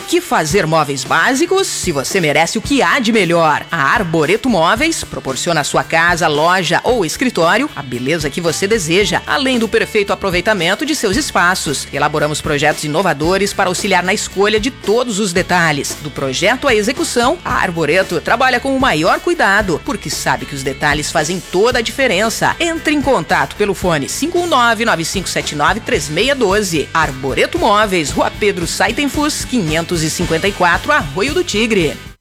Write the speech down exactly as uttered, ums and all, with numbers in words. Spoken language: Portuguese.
que fazer móveis básicos se você merece o que há de melhor? A Arboreto Móveis proporciona à sua casa, loja ou escritório a beleza que você deseja, além do perfeito aproveitamento de seus espaços. Elaboramos projetos inovadores para auxiliar na escolha de todos os detalhes. Do projeto à execução, a Arboreto trabalha com o maior cuidado, porque sabe que os detalhes fazem toda a diferença. Entre em contato pelo fone cinco um nove, nove cinco sete nove, três seis um dois. Arboreto Móveis, Rua Pedro Saitenfus, quinhentos e cinquenta e quatro, Arroio do Tigre.